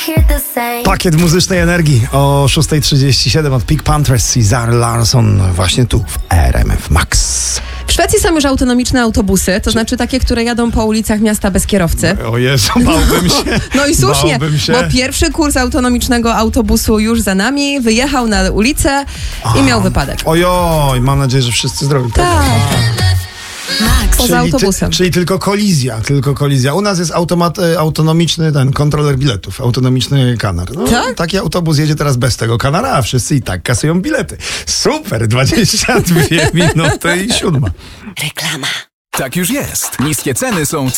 Pakiet muzycznej energii o 6:37 od Pink Panthers i Zary Larsson właśnie tu w RMF Max. W Szwecji są już autonomiczne autobusy, to znaczy takie, które jadą po ulicach miasta bez kierowcy. O Jezu, bałbym się. No i słusznie, się. bo pierwszy kurs autonomicznego autobusu już za nami, wyjechał na ulicę i miał wypadek. Ojoj, mam nadzieję, że wszyscy zdrowi. Tak. Poza autobusem. Czyli tylko kolizja. U nas jest autonomiczny kontroler biletów, autonomiczny kanar. No, tak? Taki autobus jedzie teraz bez tego kanara, a wszyscy i tak kasują bilety. Super, 22 minuty i 7. Reklama. Tak już jest. Niskie ceny są